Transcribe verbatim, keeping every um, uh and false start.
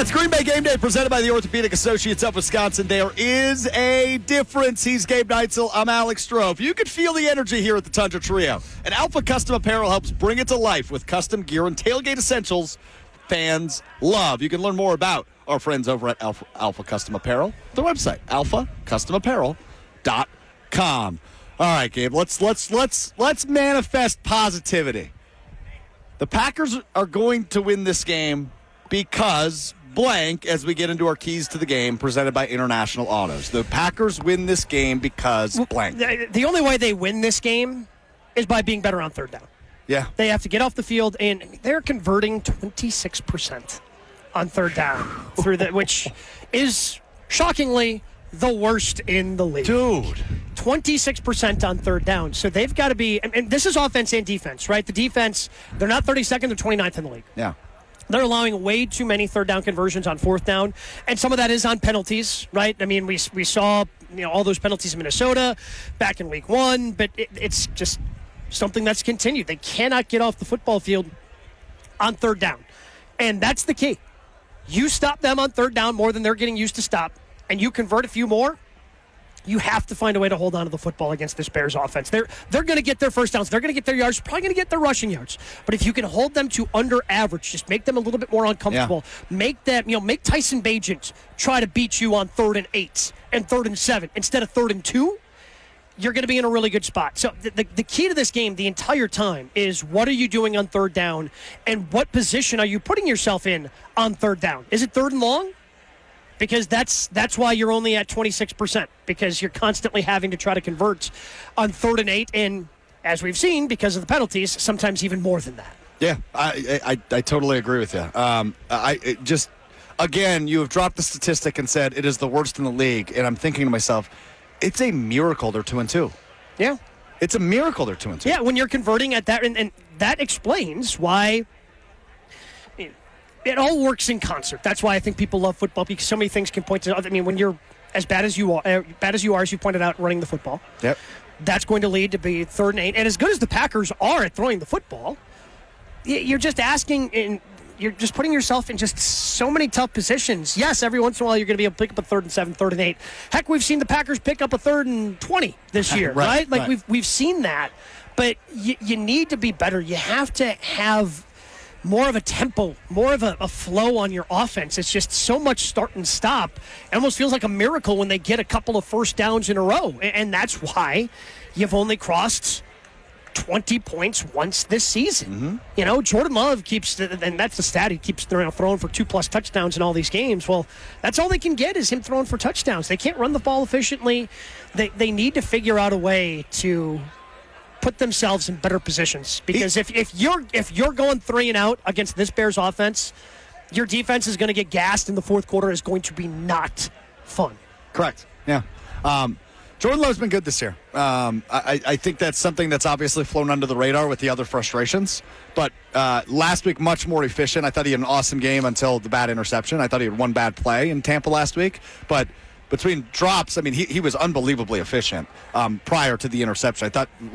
It's Green Bay Game Day presented by the Orthopedic Associates of Wisconsin. There is a difference. He's Gabe Neitzel. I'm Alex Strofe. You can feel the energy here at the Tundra Trio. And Alpha Custom Apparel helps bring it to life with custom gear and tailgate essentials fans love. You can learn more about our friends over at Alpha, Alpha Custom Apparel. Their website, alpha custom apparel dot com. All right, Gabe, let's let's let's let's manifest positivity. The Packers are going to win this game because blank as we get into our keys to the game presented by International Autos. The Packers win this game because blank. The only way they win this game is by being better on third down. Yeah. They have to get off the field, and they're converting twenty-six percent on third down, through the, which is shockingly the worst in the league. Dude. twenty-six percent on third down. So they've got to be, and, and this is offense and defense, right? The defense, they're not thirty-second, they're twenty-ninth in the league. Yeah. They're allowing way too many third down conversions on fourth down, and some of that is on penalties, right? I mean, we we saw you know all those penalties in Minnesota back in week one, but it, it's just something that's continued. They cannot get off the football field on third down, and that's the key. You stop them on third down more than they're getting used to stop, and you convert a few more, you have to find a way to hold on to the football against this Bears offense. They're they're going to get their first downs. They're going to get their yards. Probably going to get their rushing yards. But if you can hold them to under average, just make them a little bit more uncomfortable. Yeah. Make them, you know, make Tyson Bagent try to beat you on third and eight and third and seven instead of third and two. You're going to be in a really good spot. So the, the the key to this game the entire time is what are you doing on third down, and what position are you putting yourself in on third down? Is it third and long? Because that's that's why you're only at twenty-six percent, because you're constantly having to try to convert on third and eight, and as we've seen, because of the penalties, sometimes even more than that. Yeah, I I, I totally agree with you. Um, I it just, again, you have dropped the statistic and said it is the worst in the league, and I'm thinking to myself, it's a miracle they're two and two. Yeah. It's a miracle they're two and two. Yeah, when you're converting at that, and, and that explains why it all works in concert. That's why I think people love football, because so many things can point to. I mean, when you're as bad as you are, uh, bad as you are, as you pointed out, running the football, yep, that's going to lead to be third and eight. And as good as the Packers are at throwing the football, you're just asking, and you're just putting yourself in just so many tough positions. Yes, every once in a while you're going to be able to pick up a third and seven, third and eight. Heck, we've seen the Packers pick up a third and twenty this year, right, right? Like right. we've we've seen that, but you, you need to be better. You have to have more of a tempo, more of a, a flow on your offense. It's just so much start and stop. It almost feels like a miracle when they get a couple of first downs in a row. And, and that's why you've only crossed twenty points once this season. Mm-hmm. You know, Jordan Love keeps, and that's the stat, he keeps throwing for two-plus touchdowns in all these games. Well, that's all they can get is him throwing for touchdowns. They can't run the ball efficiently. They, they need to figure out a way to put themselves in better positions, because if, if you're if you're going three and out against this Bears offense, your defense is going to get gassed in the fourth quarter. Is going to be not fun. Correct. Yeah. Um, Jordan Love's been good this year. Um, I, I think that's something that's obviously flown under the radar with the other frustrations. But uh, last week, much more efficient. I thought he had an awesome game until the bad interception. I thought he had one bad play in Tampa last week, but between drops, I mean, he, he was unbelievably efficient um, prior to the interception. I thought